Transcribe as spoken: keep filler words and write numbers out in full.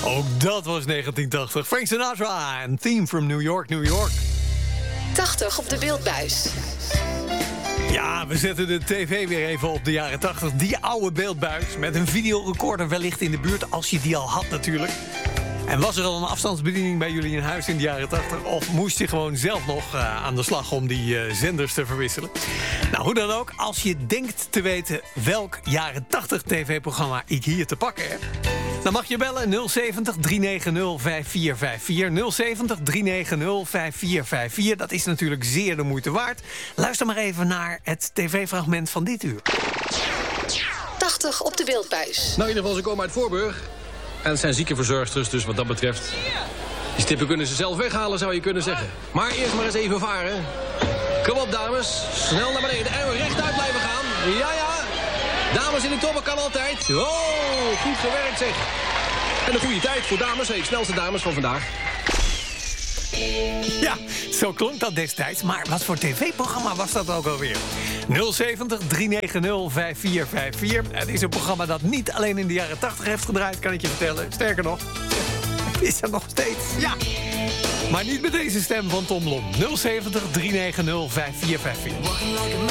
Ook dat was negentien tachtig. Frank Sinatra en Theme from New York, New York. tachtig op de beeldbuis. Ja, we zetten de tv weer even op de jaren tachtig. Die oude beeldbuis met een videorecorder wellicht in de buurt, als je die al had natuurlijk. En was er al een afstandsbediening bij jullie in huis in de jaren tachtig? Of moest je gewoon zelf nog uh, aan de slag om die uh, zenders te verwisselen? Nou, hoe dan ook, als je denkt te weten welk jaren tachtig tv-programma ik hier te pakken heb, dan mag je bellen nul zeventig, driehonderdnegentig, vijfenvijftig. nul zeventig, driehonderdnegentig, vijfenvijftig. Dat is natuurlijk zeer de moeite waard. Luister maar even naar het tv-fragment van dit uur. tachtig op de beeldbuis. Nou, in ieder geval, ze komen uit Voorburg. En het zijn ziekenverzorgsters, dus wat dat betreft, die stippen kunnen ze zelf weghalen, zou je kunnen zeggen. Maar eerst maar eens even varen. Kom op, dames. Snel naar beneden en rechtuit blijven gaan. Ja, ja. Dames in de toppen kan altijd. Oh, goed gewerkt zeg. En een goede tijd voor dames. Hey, snelste dames van vandaag. Ja, zo klonk dat destijds. Maar wat voor tv-programma was dat ook alweer? nul zeventig, driehonderdnegentig, vijfenvijftig. Het is een programma dat niet alleen in de jaren tachtig heeft gedraaid, kan ik je vertellen. Sterker nog, het is er nog steeds. Ja, maar niet met deze stem van Tom Lom. nul zeventig, driehonderdnegentig, vijfenvijftig.